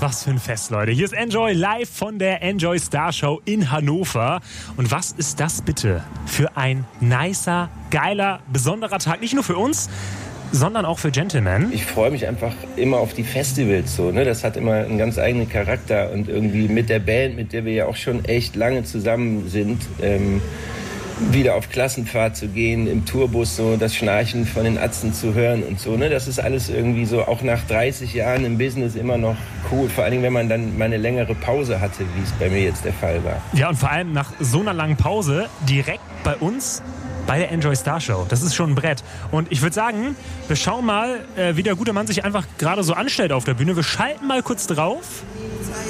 Was für ein Fest, Leute. Hier ist Enjoy live von der Enjoy Star Show in Hannover. Und was ist das bitte für ein nicer, geiler, besonderer Tag? Nicht nur für uns, sondern auch für Gentlemen. Ich freue mich einfach immer auf die Festivals so, ne? Das hat immer einen ganz eigenen Charakter und irgendwie mit der Band, mit der wir ja auch schon echt lange zusammen sind, wieder auf Klassenfahrt zu gehen, im Tourbus so das Schnarchen von den Atzen zu hören und so, ne? Das ist alles irgendwie so, auch nach 30 Jahren im Business immer noch cool. Vor allem, wenn man dann mal eine längere Pause hatte, wie es bei mir jetzt der Fall war. Ja, und vor allem nach so einer langen Pause direkt bei uns bei der Enjoy Star Show. Das ist schon ein Brett. Und ich würde sagen, wir schauen mal, wie der gute Mann sich einfach gerade so anstellt auf der Bühne. Wir schalten mal kurz drauf.